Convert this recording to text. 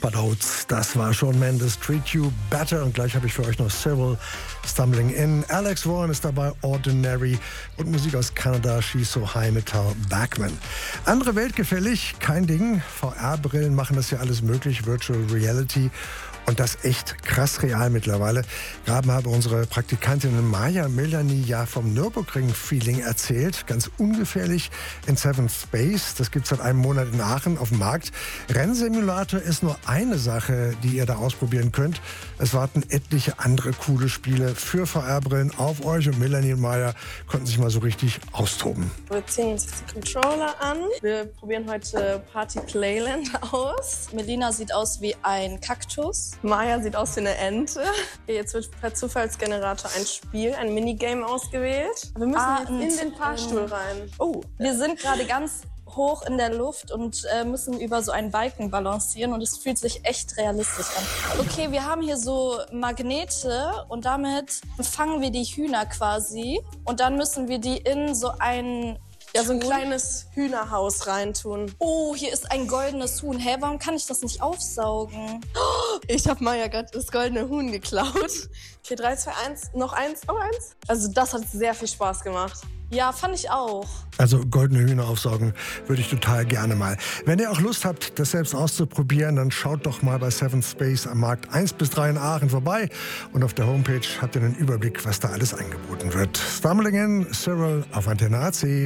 But Oates, das war Shawn Mendes, Treat You Better. Und gleich habe ich für euch noch Cyril, Stumbling In. Alex Warren ist dabei, Ordinary. Und Musik aus Kanada, She's So High mit Tal Bachman. Andere Welt gefällig, kein Ding. VR-Brillen machen das ja alles möglich, Virtual Reality. Und das echt krass real mittlerweile. Gerade habe unsere Praktikantinnen Maja und Melanie ja vom Nürburgring-Feeling erzählt. Ganz ungefährlich in Seventh Space. Das gibt es seit einem Monat in Aachen auf dem Markt. Rennsimulator ist nur eine Sache, die ihr da ausprobieren könnt. Es warten etliche andere coole Spiele für VR-Brillen auf euch. Und Melanie und Maja konnten sich mal so richtig austoben. Wir ziehen uns die Controller an. Wir probieren heute Party Playland aus. Melina sieht aus wie ein Kaktus. Maja sieht aus wie eine Ente. Jetzt wird per Zufallsgenerator ein Spiel, ein Minigame ausgewählt. Wir müssen jetzt in den Fahrstuhl rein. Oh, wir sind gerade ganz hoch in der Luft und müssen über so einen Balken balancieren und es fühlt sich echt realistisch an. Okay, wir haben hier so Magnete und damit fangen wir die Hühner quasi und dann müssen wir die in so ein kleines Hühnerhaus reintun. Oh, hier ist ein goldenes Huhn. Hä, warum kann ich das nicht aufsaugen? Ich habe Maja gerade das goldene Huhn geklaut. Okay, 3, 2, 1, noch eins. Also das hat sehr viel Spaß gemacht. Ja, fand ich auch. Also goldene Hühner aufsaugen würde ich total gerne mal. Wenn ihr auch Lust habt, das selbst auszuprobieren, dann schaut doch mal bei Seventh Space am Markt 1 bis 3 in Aachen vorbei. Und auf der Homepage habt ihr einen Überblick, was da alles angeboten wird. Stumbling In, Cyril auf Antenne AC.